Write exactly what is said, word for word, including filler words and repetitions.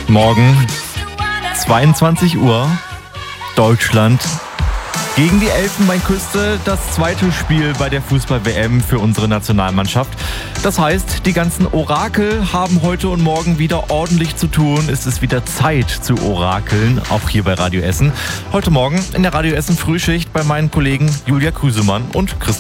Morgen zweiundzwanzig Uhr, Deutschland gegen die Elfenbeinküste, das zweite Spiel bei der Fußball-W M für unsere Nationalmannschaft. Das heißt, die ganzen Orakel haben heute und morgen wieder ordentlich zu tun. Es ist wieder Zeit zu orakeln, auch hier bei Radio Essen. Heute Morgen in der Radio Essen Frühschicht bei meinen Kollegen Julia Krüsemann und Christian